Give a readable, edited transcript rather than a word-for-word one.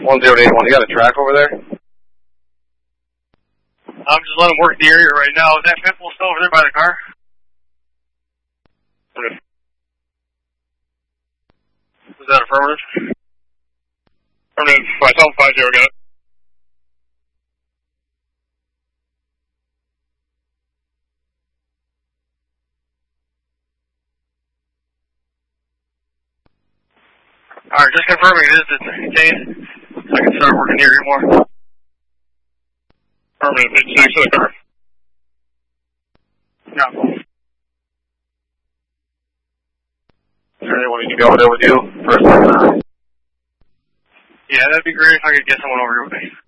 1081, you got a track over there? I'm just letting him work the area right now. Is that Pitbull still over there by the car? Is that affirmative? Affirmative. 5050, got it. Alright, just confirming it is detained, so I can start working the area more. Affirmative, it's next to the car. No. Is there anyone who can be over there with you? First. Yeah, that'd be great if I could get someone over here with me.